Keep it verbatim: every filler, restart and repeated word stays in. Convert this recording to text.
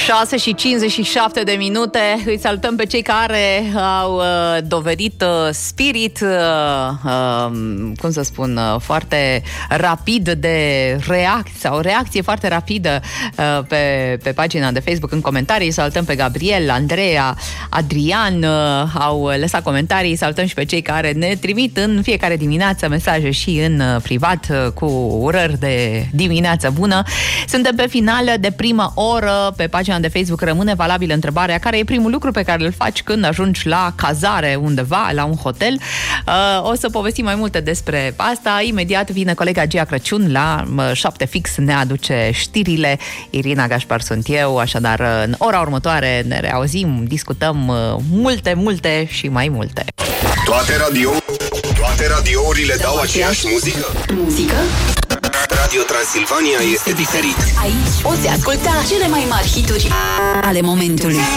șase și cincizeci și șapte de minute. Îi salutăm pe cei care au uh, dovedit uh, spirit, uh, uh, cum să spun, uh, foarte rapid de reacție sau reacție foarte rapidă uh, pe, pe pagina de Facebook în comentarii. Salutăm pe Gabriel, Andreea, Adrian, uh, au lăsat comentarii. Salutăm și pe cei care ne trimit în fiecare dimineață mesaje și în uh, privat uh, cu urări de dimineață bună. Suntem pe final de primă oră. Pe pagina de Facebook rămâne valabilă întrebarea: care e primul lucru pe care îl faci când ajungi la cazare undeva, la un hotel? Uh, o să povestim mai multe despre asta. Imediat vine colega Gia Crăciun la uh, șapte fix, ne aduce știrile. Irina Gașpar sunt eu, așadar în ora următoare ne reauzim, discutăm uh, multe, multe și mai multe. Toate radio, toate radiourile dau aceeași muzică. Muzică? Radio Transilvania este diferit. Aici poți asculta cele mai mari hituri ale momentului.